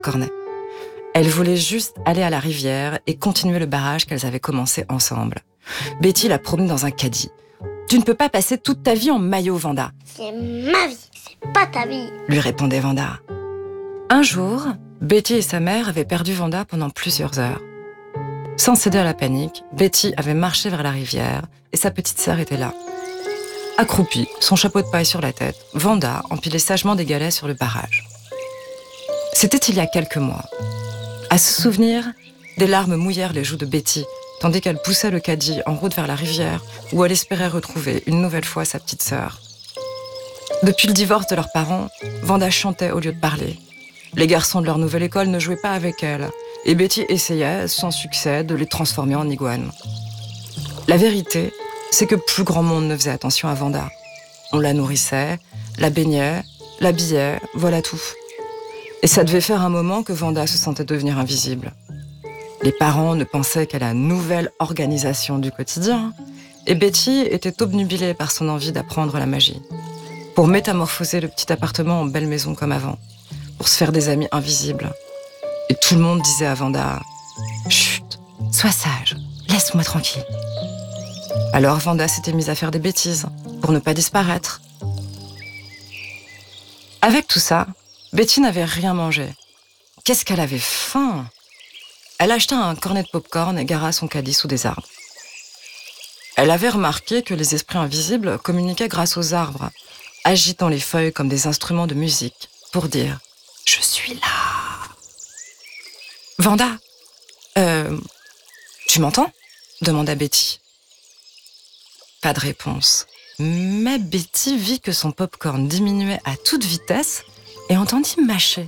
pop-cornaient. Elles voulaient juste aller à la rivière et continuer le barrage qu'elles avaient commencé ensemble. Betty l'a promenée dans un caddie. « Tu ne peux pas passer toute ta vie en maillot, Vanda. » « C'est ma vie, c'est pas ta vie. » lui répondait Vanda. Un jour, Betty et sa mère avaient perdu Vanda pendant plusieurs heures. Sans céder à la panique, Betty avait marché vers la rivière et sa petite sœur était là. Accroupie, son chapeau de paille sur la tête, Vanda empilait sagement des galets sur le barrage. C'était il y a quelques mois. À ce souvenir, des larmes mouillèrent les joues de Betty, tandis qu'elle poussait le caddie en route vers la rivière où elle espérait retrouver une nouvelle fois sa petite sœur. Depuis le divorce de leurs parents, Vanda chantait au lieu de parler. Les garçons de leur nouvelle école ne jouaient pas avec elle, et Betty essayait, sans succès, de les transformer en iguanes. La vérité, c'est que plus grand monde ne faisait attention à Vanda. On la nourrissait, la baignait, l'habillait, voilà tout. Et ça devait faire un moment que Vanda se sentait devenir invisible. Les parents ne pensaient qu'à la nouvelle organisation du quotidien, et Betty était obnubilée par son envie d'apprendre la magie, pour métamorphoser le petit appartement en belle maison comme avant, pour se faire des amis invisibles. Et tout le monde disait à Vanda « Chut, sois sage, laisse-moi tranquille. » Alors Vanda s'était mise à faire des bêtises pour ne pas disparaître. Avec tout ça, Betty n'avait rien mangé. Qu'est-ce qu'elle avait faim! Elle acheta un cornet de pop-corn et gara son caddie sous des arbres. Elle avait remarqué que les esprits invisibles communiquaient grâce aux arbres, agitant les feuilles comme des instruments de musique pour dire « Je suis là ». « Vanda, tu m'entends ?» demanda Betty. Pas de réponse. Mais Betty vit que son pop-corn diminuait à toute vitesse et entendit mâcher.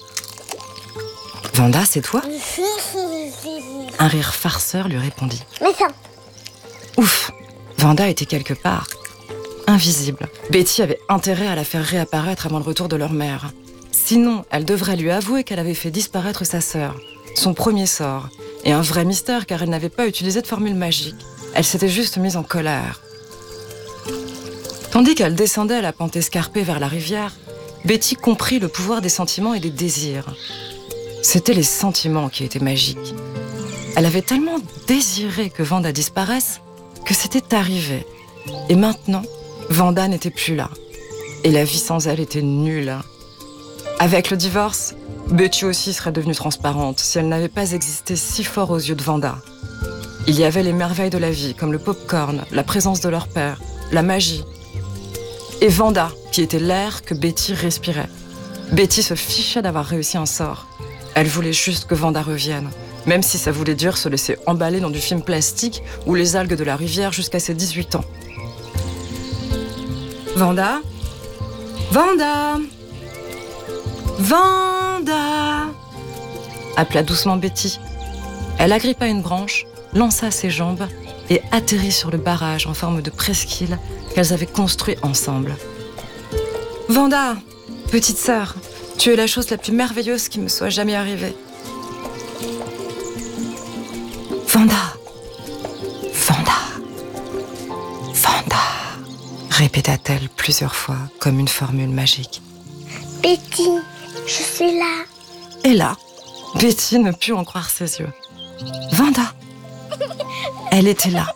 « Vanda, c'est toi ?» Un rire farceur lui répondit. « Mais ça !» Ouf, Vanda était quelque part, invisible. Betty avait intérêt à la faire réapparaître avant le retour de leur mère. Sinon, elle devrait lui avouer qu'elle avait fait disparaître sa sœur, son premier sort, et un vrai mystère car elle n'avait pas utilisé de formule magique. Elle s'était juste mise en colère. Tandis qu'elle descendait à la pente escarpée vers la rivière, Betty comprit le pouvoir des sentiments et des désirs. C'étaient les sentiments qui étaient magiques. Elle avait tellement désiré que Vanda disparaisse que c'était arrivé. Et maintenant, Vanda n'était plus là. Et la vie sans elle était nulle. Avec le divorce, Betty aussi serait devenue transparente si elle n'avait pas existé si fort aux yeux de Vanda. Il y avait les merveilles de la vie, comme le pop-corn, la présence de leur père, la magie. Et Vanda, qui était l'air que Betty respirait. Betty se fichait d'avoir réussi un sort. Elle voulait juste que Vanda revienne, même si ça voulait dire se laisser emballer dans du film plastique ou les algues de la rivière jusqu'à ses 18 ans. Vanda ? Vanda ? Vanda ! Appela doucement Betty. Elle agrippa une branche, lança ses jambes et atterrit sur le barrage en forme de presqu'île qu'elles avaient construit ensemble. Vanda, petite sœur, tu es la chose la plus merveilleuse qui me soit jamais arrivée. Vanda, Vanda, Vanda, répéta-t-elle plusieurs fois comme une formule magique. Betty, je suis là. Et là, Betty ne put en croire ses yeux. Vanda, elle était là.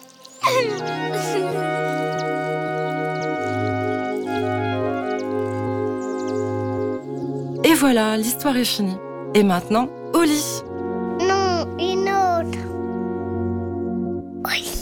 Et voilà, l'histoire est finie. Et maintenant, au lit. Non, une autre. Oui.